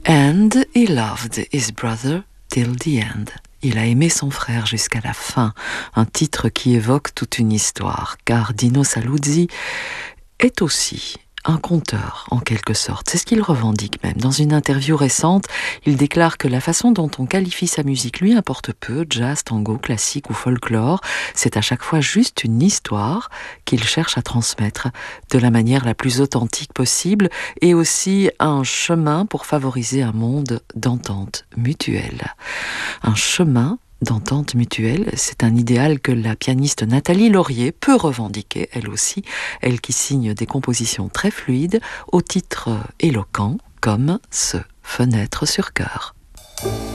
And he loved his brother till the end. Il a aimé son frère jusqu'à la fin, un titre qui évoque toute une histoire, car Dino Saluzzi est aussi un conteur, en quelque sorte. C'est ce qu'il revendique même. Dans une interview récente, il déclare que la façon dont on qualifie sa musique lui importe peu, jazz, tango, classique ou folklore, c'est à chaque fois juste une histoire qu'il cherche à transmettre de la manière la plus authentique possible et aussi un chemin pour favoriser un monde d'entente mutuelle. Un chemin d'entente mutuelle, c'est un idéal que la pianiste Nathalie Laurier peut revendiquer, elle aussi, elle qui signe des compositions très fluides, au titre éloquent, comme ce Fenêtre sur cœur.